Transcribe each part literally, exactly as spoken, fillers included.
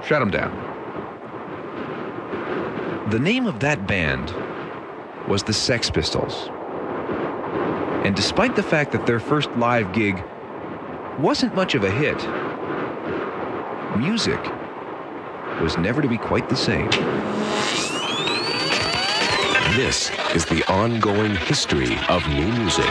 Shut them down. The name of that band was the Sex Pistols. And despite the fact that their first live gig wasn't much of a hit, music was never to be quite the same. This is the ongoing history of new music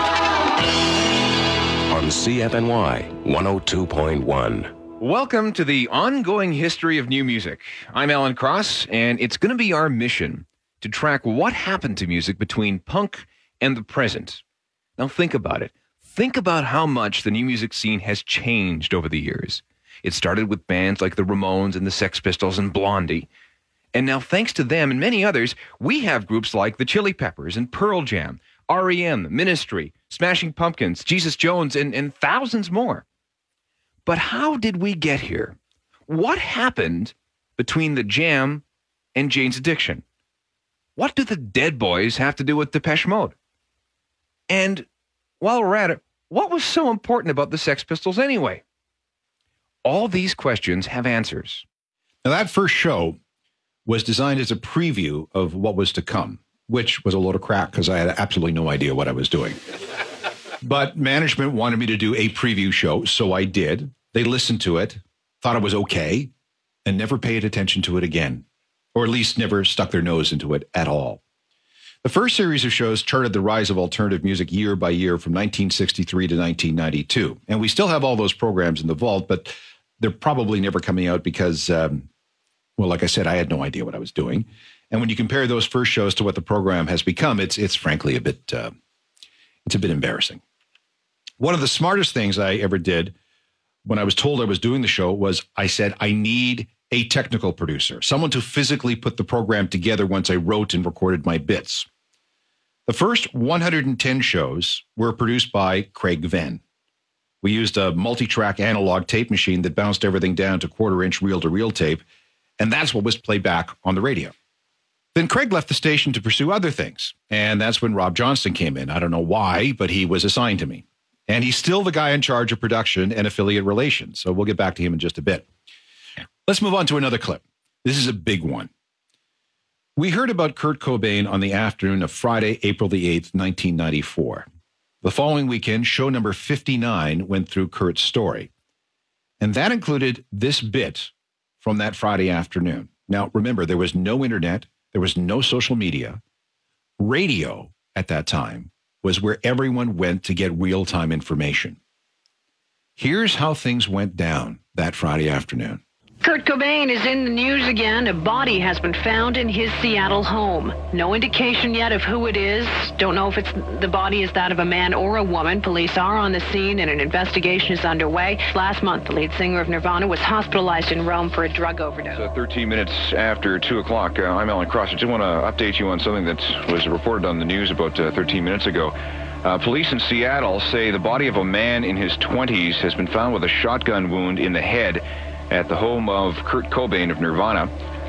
on C F N Y one oh two point one. Welcome to the ongoing history of new music. I'm Alan Cross, and it's going to be our mission to track what happened to music between punk and the present. Now think about it. Think about how much the new music scene has changed over the years. It started with bands like the Ramones and the Sex Pistols and Blondie. And now, thanks to them and many others, we have groups like the Chili Peppers and Pearl Jam, R E M, Ministry, Smashing Pumpkins, Jesus Jones, and, and thousands more. But how did we get here? What happened between the Jam and Jane's Addiction? What do the Dead Boys have to do with Depeche Mode? And while we're at it, what was so important about the Sex Pistols anyway? All these questions have answers. Now, that first show was designed as a preview of what was to come, which was a load of crap because I had absolutely no idea what I was doing. But management wanted me to do a preview show, so I did. They listened to it, thought it was okay, and never paid attention to it again, or at least never stuck their nose into it at all. The first series of shows charted the rise of alternative music year by year from nineteen sixty-three to nineteen ninety-two. And we still have all those programs in the vault, but they're probably never coming out because, um, well, like I said, I had no idea what I was doing. And when you compare those first shows to what the program has become, it's it's frankly a bit, uh, it's a bit embarrassing. One of the smartest things I ever did when I was told I was doing the show was I said, I need a technical producer, someone to physically put the program together once I wrote and recorded my bits. The first one hundred ten shows were produced by Craig Venn. We used a multi-track analog tape machine that bounced everything down to quarter-inch reel-to-reel tape, and that's what was played back on the radio. Then Craig left the station to pursue other things, and that's when Rob Johnston came in. I don't know why, but he was assigned to me. And he's still the guy in charge of production and affiliate relations, so we'll get back to him in just a bit. Let's move on to another clip. This is a big one. We heard about Kurt Cobain on the afternoon of Friday, April the eighth, nineteen ninety-four. The following weekend, show number fifty-nine went through Kurt's story. And that included this bit from that Friday afternoon. Now, remember, there was no internet. There was no social media. Radio at that time was where everyone went to get real-time information. Here's how things went down that Friday afternoon. Kurt Cobain is in the news again. A body has been found in his Seattle home. No indication yet of who it is. Don't know if it's the body is that of a man or a woman. Police are on the scene and an investigation is underway. Last month, the lead singer of Nirvana was hospitalized in Rome for a drug overdose. So thirteen minutes after two o'clock, uh, I'm Alan Cross. I just want to update you on something that was reported on the news about uh, thirteen minutes ago. Uh, police in Seattle say the body of a man in his twenties has been found with a shotgun wound in the head at the home of Kurt Cobain of Nirvana.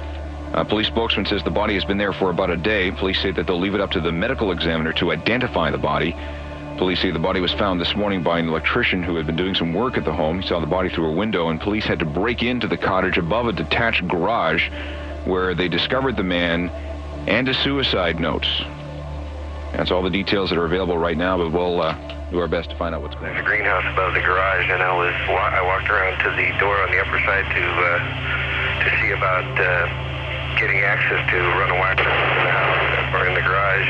A police spokesman says the body has been there for about a day. Police say that they'll leave it up to the medical examiner to identify the body. Police say the body was found this morning by an electrician who had been doing some work at the home. He saw the body through a window, and police had to break into the cottage above a detached garage where they discovered the man and a suicide note. That's all the details that are available right now, but we'll uh, do our best to find out what's going on. There's a greenhouse above the garage, and I was I walked around to the door on the upper side to uh, to see about uh, getting access to run a wire in the house or in the garage.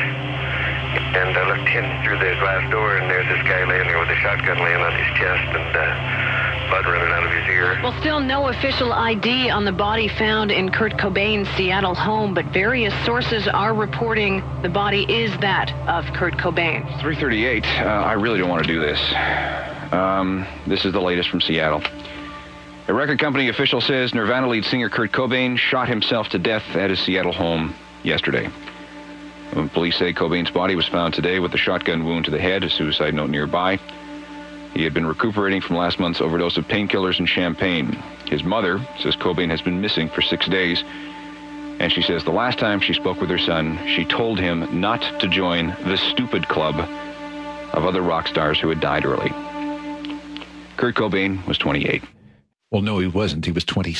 And I looked in through the glass door, and there's this guy laying there with a shotgun laying on his chest, and uh, blood running out of his ear. Well, still no official I D on the body found in Kurt Cobain's Seattle home, but various sources are reporting the body is that of Kurt Cobain. three thirty-eight, uh, I really don't want to do this. Um, this is the latest from Seattle. A record company official says Nirvana lead singer Kurt Cobain shot himself to death at his Seattle home yesterday. Police say Cobain's body was found today with a shotgun wound to the head, a suicide note nearby. He had been recuperating from last month's overdose of painkillers and champagne. His mother says Cobain has been missing for six days. And she says the last time she spoke with her son, she told him not to join the stupid club of other rock stars who had died early. Kurt Cobain was twenty-eight. Well, no, he wasn't. He was twenty-six.